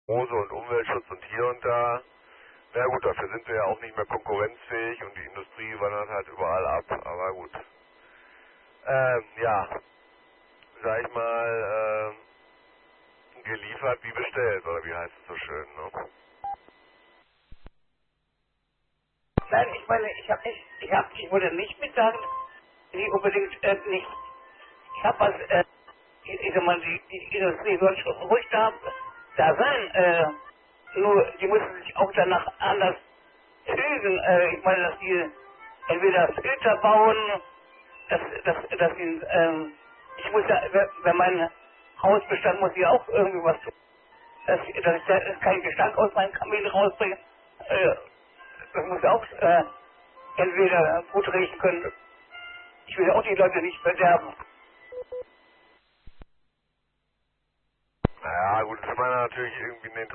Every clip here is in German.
Hose und Umweltschutz und hier und da. Na gut, dafür sind wir ja auch nicht mehr konkurrenzfähig und die Industrie wandert halt überall ab, aber gut. Ja, sag ich mal, geliefert wie bestellt, oder wie heißt es so schön, ne? Nein, ich meine, ich wurde nicht mitsagen, nicht unbedingt nicht. Ich habe was, ich sag mal, die Industrie soll schon ruhig da sein, nur die müssen sich auch danach anders fügen. Ich meine, dass die entweder Filter bauen, dass die, ich muss ja, wenn mein Hausbestand muss ja auch irgendwie was tun, dass ich da keinen Gestank aus meinem Kamin rausbringe. Das muss auch entweder gut riechen können. Ich will ja auch die Leute nicht verderben. Naja, gut, das ist immer natürlich irgendwie eine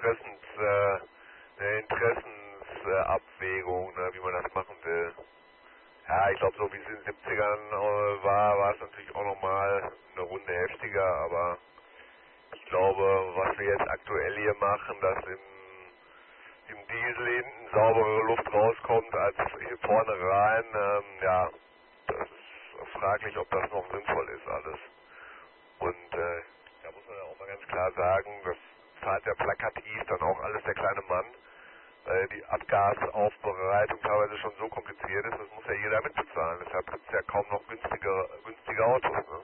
Interessensabwägung, ne, wie man das machen will. Ja, ich glaube, so wie es in den 70ern war es natürlich auch nochmal eine Runde heftiger, aber ich glaube, was wir jetzt aktuell hier machen, dass im Diesel hinten saubere Luft rauskommt als hier vorne rein, ja, das ist fraglich, ob das noch sinnvoll ist alles. Und da muss man ja auch mal ganz klar sagen, das zahlt ja plakativ dann auch alles der kleine Mann, weil die Abgasaufbereitung teilweise schon so kompliziert ist, das muss ja jeder mitbezahlen. Deshalb gibt es ja kaum noch günstige Autos. Ne?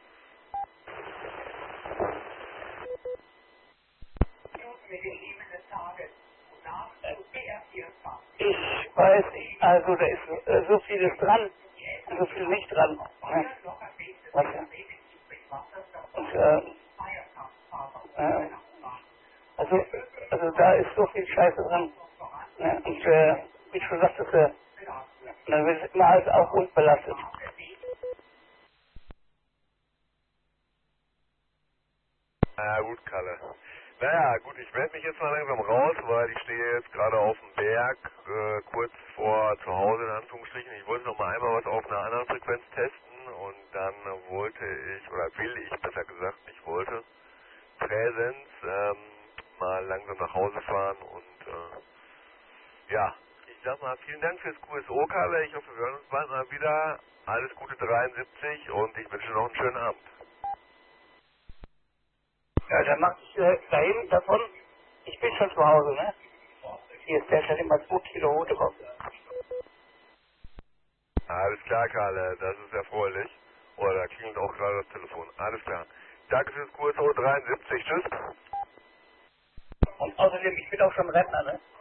Ich weiß nicht, also da ist so vieles dran, so viel nicht dran. Ne? Weißt du? Und, also da ist so viel Scheiße dran. Ne? Und wie du schon sagtest, dann wird immer alles auch unbelastet. Na gut, Kalle. Naja, gut, ich melde mich jetzt mal langsam raus, weil ich stehe jetzt gerade auf dem Berg, kurz vor zu Hause in Anführungsstrichen. Ich wollte noch mal einmal was auf einer anderen Frequenz testen und dann wollte ich, oder will ich besser gesagt, nicht wollte, Präsenz, mal langsam nach Hause fahren und ja, ich sag mal vielen Dank fürs QSO, Kalle. Ich hoffe, wir hören uns bald mal wieder. Alles Gute 73 und ich wünsche noch einen schönen Abend. Ja, dann mach ich dahin davon. Ich bin schon zu Hause, ne? Hier ist derzeit immer 2 Kilo Hote drauf. Alles klar, Kalle, das ist erfreulich. Oder da klingelt auch gerade das Telefon. Alles klar. Danke fürs QSO 73. Tschüss. Und außerdem, ich bin auch schon Rentner, ne?